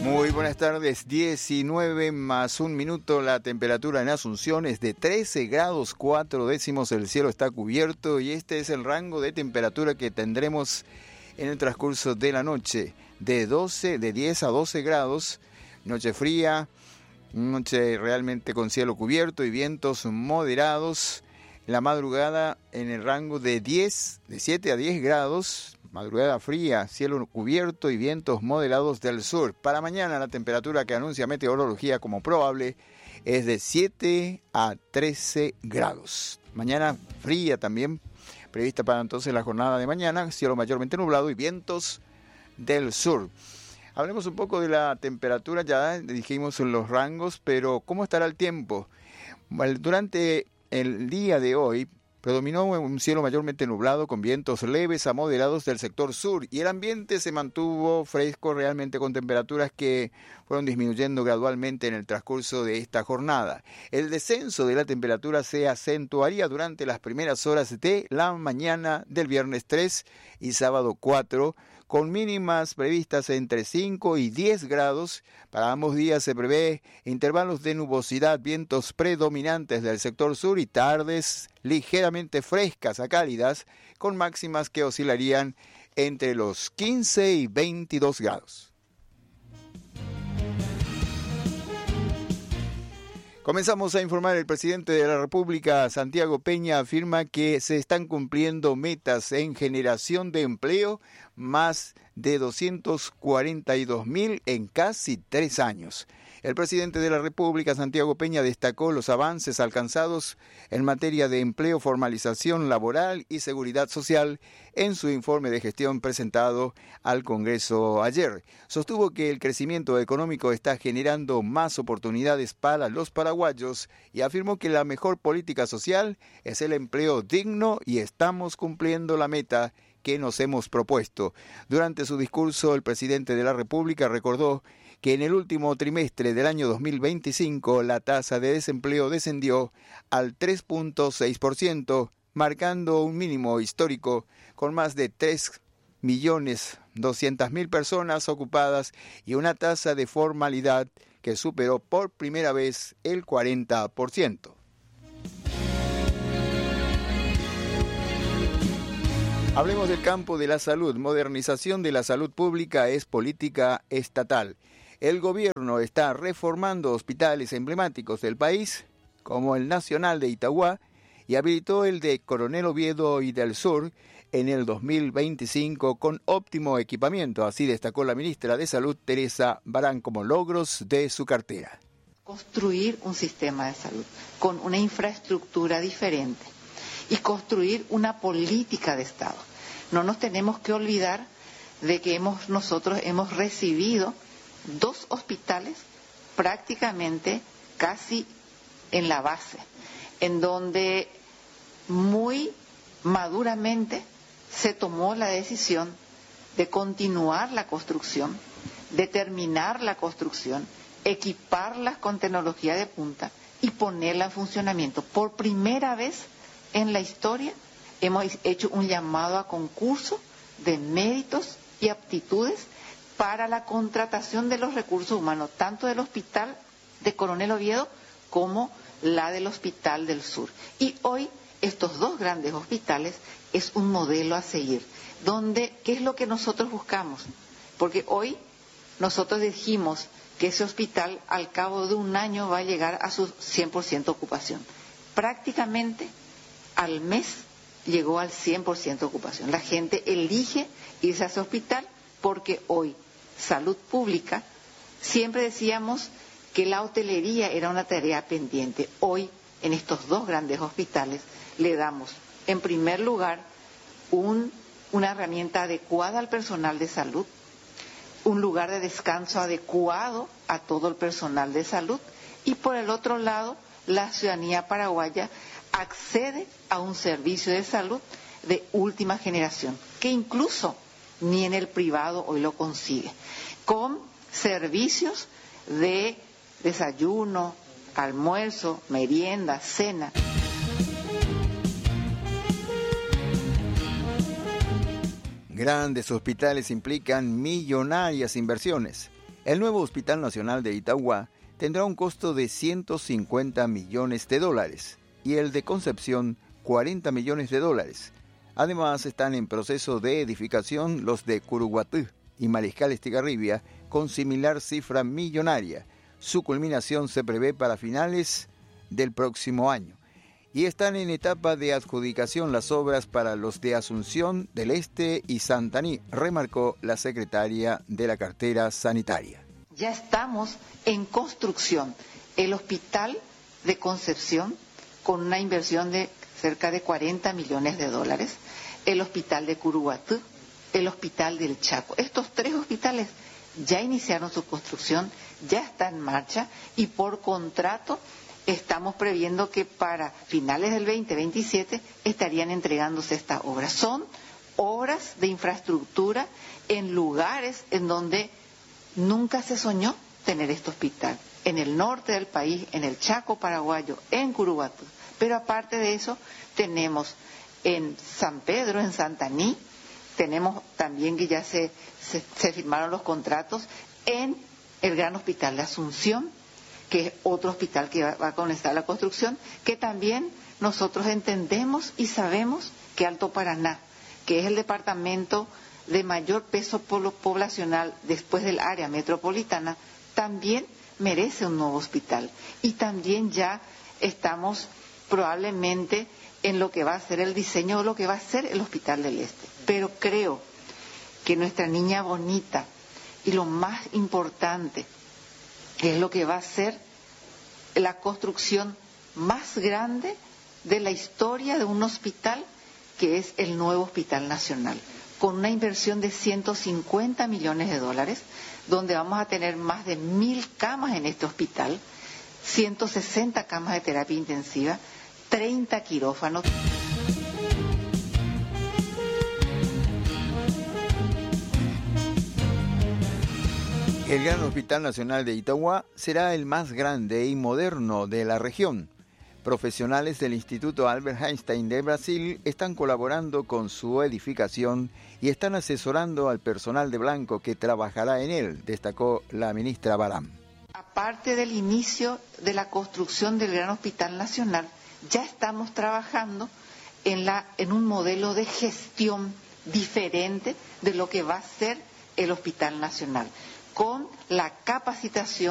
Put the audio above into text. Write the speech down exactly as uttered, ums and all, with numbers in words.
Muy buenas tardes, diecinueve más un minuto, la temperatura en Asunción es de trece grados cuatro décimos, el cielo está cubierto y este es el rango de temperatura que tendremos en el transcurso de la noche, de doce, de diez a doce grados, noche fría, noche realmente con cielo cubierto y vientos moderados, la madrugada en el rango de diez, de siete a diez grados, madrugada fría, cielo cubierto y vientos moderados del sur. Para mañana la temperatura que anuncia meteorología como probable es de siete a trece grados. Mañana fría también, prevista para entonces la jornada de mañana, cielo mayormente nublado y vientos del sur. Hablemos un poco de la temperatura, ya dijimos en los rangos, pero ¿cómo estará el tiempo? Durante el día de hoy predominó un cielo mayormente nublado con vientos leves a moderados del sector sur y el ambiente se mantuvo fresco realmente con temperaturas que fueron disminuyendo gradualmente en el transcurso de esta jornada. El descenso de la temperatura se acentuaría durante las primeras horas de la mañana del viernes tres y sábado cuatro, con mínimas previstas entre cinco y diez grados. Para ambos días se prevé intervalos de nubosidad, vientos predominantes del sector sur y tardes ligeramente frescas a cálidas, con máximas que oscilarían entre los quince y veintidós grados. Comenzamos a informar. El presidente de la República, Santiago Peña, afirma que se están cumpliendo metas en generación de empleo, más de doscientos cuarenta y dos mil en casi tres años. El presidente de la República, Santiago Peña, destacó los avances alcanzados en materia de empleo, formalización laboral y seguridad social en su informe de gestión presentado al Congreso ayer. Sostuvo que el crecimiento económico está generando más oportunidades para los paraguayos y afirmó que la mejor política social es el empleo digno y estamos cumpliendo la meta que nos hemos propuesto. Durante su discurso, el presidente de la República recordó que en el último trimestre del año dos mil veinticinco la tasa de desempleo descendió al tres punto seis por ciento, marcando un mínimo histórico con más de tres millones doscientas mil personas ocupadas y una tasa de formalidad que superó por primera vez el cuarenta por ciento. Hablemos del campo de la salud. Modernización de la salud pública es política estatal. El gobierno está reformando hospitales emblemáticos del país, como el Nacional de Itagua, y habilitó el de Coronel Oviedo y del Sur en el dos mil veinticinco con óptimo equipamiento. Así destacó la ministra de Salud, Teresa Barán, como logros de su cartera. Construir un sistema de salud con una infraestructura diferente y construir una política de Estado. No nos tenemos que olvidar de que hemos, nosotros hemos recibido dos hospitales prácticamente casi en la base, en donde muy maduramente se tomó la decisión de continuar la construcción, de terminar la construcción, equiparlas con tecnología de punta y ponerla en funcionamiento. Por primera vez en la historia hemos hecho un llamado a concurso de méritos y aptitudes para la contratación de los recursos humanos, tanto del Hospital de Coronel Oviedo como la del Hospital del Sur. Y hoy estos dos grandes hospitales es un modelo a seguir, donde, ¿qué es lo que nosotros buscamos? Porque hoy nosotros dijimos que ese hospital al cabo de un año va a llegar a su cien por ciento ocupación. Prácticamente al mes llegó al cien por ciento ocupación. La gente elige irse a ese hospital porque hoy salud pública, siempre decíamos que la hotelería era una tarea pendiente. Hoy, en estos dos grandes hospitales, le damos, en primer lugar, un, una herramienta adecuada al personal de salud, un lugar de descanso adecuado a todo el personal de salud, y por el otro lado, la ciudadanía paraguaya accede a un servicio de salud de última generación, que incluso ni en el privado hoy lo consigue, con servicios de desayuno, almuerzo, merienda, cena. Grandes hospitales implican millonarias inversiones. El nuevo Hospital Nacional de Itauguá tendrá un costo de ciento cincuenta millones de dólares y el de Concepción cuarenta millones de dólares. Además, están en proceso de edificación los de Curuguatú y Mariscal Estigarribia con similar cifra millonaria. Su culminación se prevé para finales del próximo año. Y están en etapa de adjudicación las obras para los de Asunción del Este y Santaní, remarcó la secretaria de la cartera sanitaria. Ya estamos en construcción el Hospital de Concepción con una inversión de cerca de cuarenta millones de dólares, el Hospital de Curuguatú, el Hospital del Chaco. Estos tres hospitales ya iniciaron su construcción, ya está en marcha y por contrato estamos previendo que para finales del veinte veintisiete estarían entregándose estas obras. Son obras de infraestructura en lugares en donde nunca se soñó tener este hospital. En el norte del país, en el Chaco paraguayo, en Curuguatú. Pero aparte de eso, tenemos en San Pedro, en Santaní, tenemos también que ya se, se, se firmaron los contratos en el Gran Hospital de Asunción, que es otro hospital que va, va a comenzar la construcción, que también nosotros entendemos y sabemos que Alto Paraná, que es el departamento de mayor peso poblacional después del área metropolitana, también merece un nuevo hospital. Y también ya estamos probablemente en lo que va a ser el diseño de lo que va a ser el Hospital del Este. Pero creo que nuestra niña bonita y lo más importante es lo que va a ser la construcción más grande de la historia de un hospital, que es el nuevo Hospital Nacional, con una inversión de ciento cincuenta millones de dólares, donde vamos a tener más de mil camas en este hospital, ciento sesenta camas de terapia intensiva, treinta quirófanos. El Gran Hospital Nacional de Itauguá será el más grande y moderno de la región. Profesionales del Instituto Albert Einstein de Brasil están colaborando con su edificación y están asesorando al personal de blanco que trabajará en él, destacó la ministra Baram. Aparte del inicio de la construcción del Gran Hospital Nacional, ya estamos trabajando en, la, en un modelo de gestión diferente de lo que va a ser el Hospital Nacional, con la capacitación